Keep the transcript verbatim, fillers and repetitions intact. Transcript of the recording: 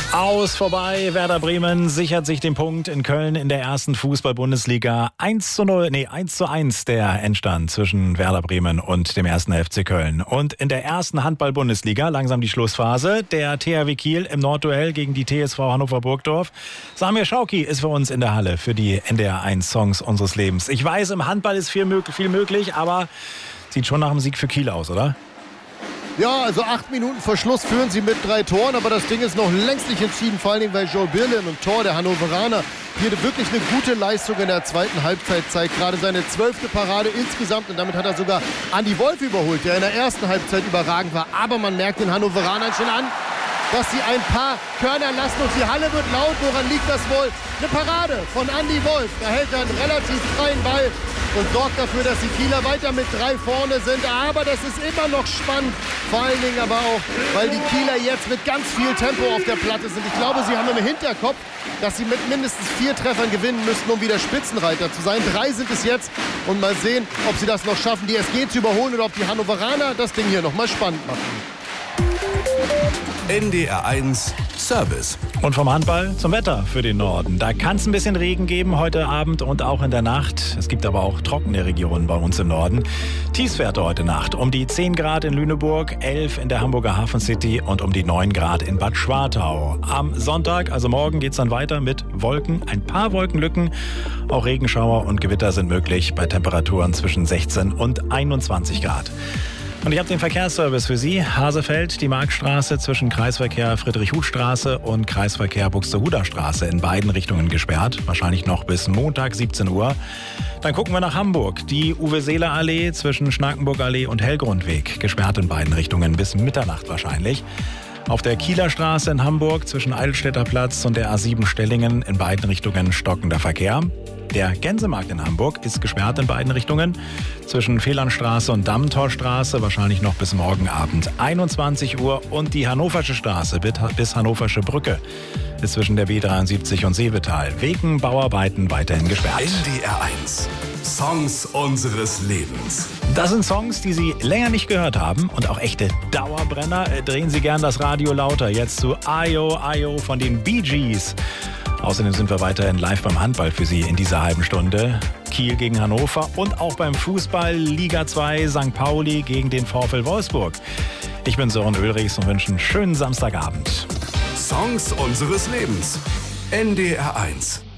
Aus vorbei, Werder Bremen sichert sich den Punkt in Köln in der ersten Fußball-Bundesliga. eins zu null, nee, eins zu eins der Endstand zwischen Werder Bremen und dem ersten F C Köln. Und in der ersten Handball-Bundesliga, langsam die Schlussphase, der T H W Kiel im Nordduell gegen die T S V Hannover-Burgdorf. Samir Schauki ist für uns in der Halle für die N D R eins Songs unseres Lebens. Ich weiß, im Handball ist viel, mög- viel möglich, aber sieht schon nach einem Sieg für Kiel aus, oder? Ja, also acht Minuten vor Schluss führen sie mit drei Toren, aber das Ding ist noch längst nicht entschieden, vor allen Dingen, weil Joel Birlen im Tor der Hannoveraner hier wirklich eine gute Leistung in der zweiten Halbzeit zeigt. Gerade seine zwölfte Parade insgesamt und damit hat er sogar Andi Wolf überholt, der in der ersten Halbzeit überragend war. Aber man merkt den Hannoveranern schon an, dass sie ein paar Körner lassen und die Halle wird laut. Woran liegt das wohl? Eine Parade von Andi Wolf. Da hält er einen relativ freien Ball und sorgt dafür, dass die Kieler weiter mit drei vorne sind. Aber das ist immer noch spannend. Vor allen Dingen aber auch, weil die Kieler jetzt mit ganz viel Tempo auf der Platte sind. Ich glaube, sie haben im Hinterkopf, dass sie mit mindestens vier Treffern gewinnen müssten, um wieder Spitzenreiter zu sein. Drei sind es jetzt. Und mal sehen, ob sie das noch schaffen, die S G zu überholen oder ob die Hannoveraner das Ding hier noch mal spannend machen. N D R eins Service. Und vom Handball zum Wetter für den Norden. Da kann es ein bisschen Regen geben heute Abend und auch in der Nacht. Es gibt aber auch trockene Regionen bei uns im Norden. Tiefstwerte heute Nacht um die zehn Grad in Lüneburg, elf in der Hamburger Hafen City und um die neun Grad in Bad Schwartau. Am Sonntag, also morgen, geht es dann weiter mit Wolken, ein paar Wolkenlücken. Auch Regenschauer und Gewitter sind möglich bei Temperaturen zwischen sechzehn und einundzwanzig Grad. Und ich habe den Verkehrsservice für Sie. Hasefeld, die Marktstraße zwischen Kreisverkehr Friedrich-Huth-Straße und Kreisverkehr Buxtehuder-Straße in beiden Richtungen gesperrt. Wahrscheinlich noch bis Montag siebzehn Uhr. Dann gucken wir nach Hamburg. Die Uwe-Seeler-Allee zwischen Schnakenburg-Allee und Hellgrundweg gesperrt in beiden Richtungen bis Mitternacht wahrscheinlich. Auf der Kieler Straße in Hamburg zwischen Eidelstädter Platz und der A sieben Stellingen in beiden Richtungen stockender Verkehr. Der Gänsemarkt in Hamburg ist gesperrt in beiden Richtungen. Zwischen Fehlernstraße und Dammtorstraße wahrscheinlich noch bis morgen Abend einundzwanzig Uhr. Und die Hannoversche Straße bis Hannoversche Brücke ist zwischen der B dreiundsiebzig und Seevetal wegen Bauarbeiten weiterhin gesperrt. N D R eins Songs unseres Lebens. Das sind Songs, die Sie länger nicht gehört haben und auch echte Dauerbrenner. Drehen Sie gern das Radio lauter. Jetzt zu Ayo Ayo von den Bee Gees. Außerdem sind wir weiterhin live beim Handball für Sie in dieser halben Stunde. Kiel gegen Hannover und auch beim Fußball Liga zwei Sankt Pauli gegen den VfL Wolfsburg. Ich bin Sören Ulrichs und wünsche einen schönen Samstagabend. Songs unseres Lebens. N D R eins.